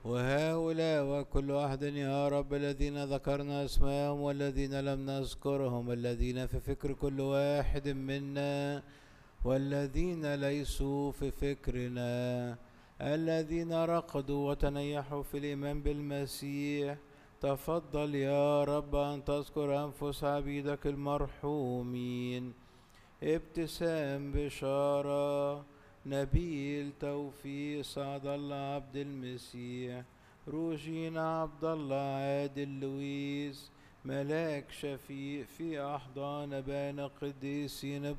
وهؤلاء وكل واحد يا رب الذين ذكرنا اسمائهم والذين لم نذكرهم، الذين في فكر كل واحد منا والذين ليسوا في فكرنا، الذين رقدوا وتنيحوا في الإيمان بالمسيح. تفضل يا رب أن تذكر أنفس عبيدك المرحومين: ابتسام بشارة، نبيل توفيق، سعد الله عبد المسيح، روجينا عبد الله، عادل لويس، ملاك شفيق، في أحضان بين قديسين